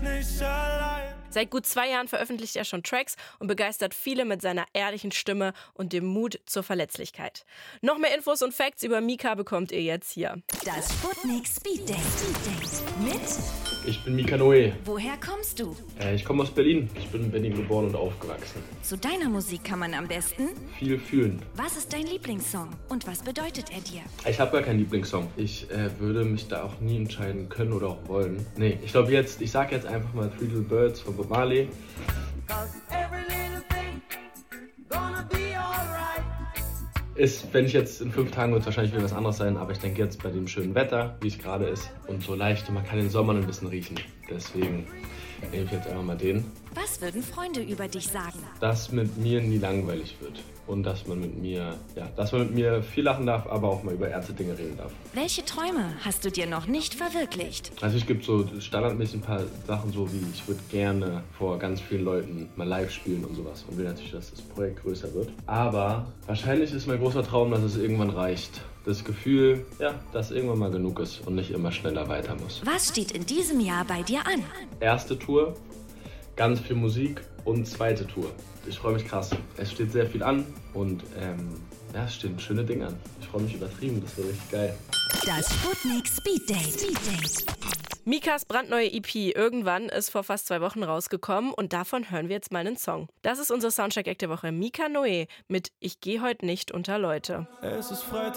nicht allein. Seit gut 2 Jahren veröffentlicht er schon Tracks und begeistert viele mit seiner ehrlichen Stimme und dem Mut zur Verletzlichkeit. Noch mehr Infos und Facts über Mika bekommt ihr jetzt hier. Das Sputnik Speed Date. Mit? Ich bin Mika Noé. Woher kommst du? Ich komme aus Berlin. Ich bin in Berlin geboren und aufgewachsen. Zu deiner Musik kann man am besten? Viel fühlen. Was ist dein Lieblingssong und was bedeutet er dir? Ich habe gar keinen Lieblingssong. Ich würde mich da auch nie entscheiden können oder auch wollen. Nee, ich glaube ich sage jetzt einfach mal Three Little Birds von Bob Marley. Wenn ich jetzt in 5 Tagen wird es wahrscheinlich wieder was anderes sein, aber ich denke jetzt bei dem schönen Wetter, wie es gerade ist und so leicht und man kann den Sommer ein bisschen riechen. Deswegen nehme ich jetzt einfach mal den. Was würden Freunde über dich sagen? Dass mit mir nie langweilig wird und dass man mit mir viel lachen darf, aber auch mal über ernste Dinge reden darf. Welche Träume hast du dir noch nicht verwirklicht? Also es gibt so standardmäßig ein paar Sachen, so wie ich würde gerne vor ganz vielen Leuten mal live spielen und sowas und will natürlich, dass das Projekt größer wird. Aber wahrscheinlich ist mein großer Traum, dass es irgendwann reicht. Das Gefühl, dass irgendwann mal genug ist und nicht immer schneller weiter muss. Was steht in diesem Jahr bei dir an? Erste Tour, ganz viel Musik und zweite Tour. Ich freue mich krass. Es steht sehr viel an und es stehen schöne Dinge an. Ich freue mich übertrieben, das wird richtig geil. Das Sputnik Speed Date. Mikas brandneue EP Irgendwann ist vor fast 2 Wochen rausgekommen und davon hören wir jetzt mal einen Song. Das ist unser Soundcheck-Act der Woche. Mika Noé mit Ich geh heut nicht unter Leute. Es ist Freitag.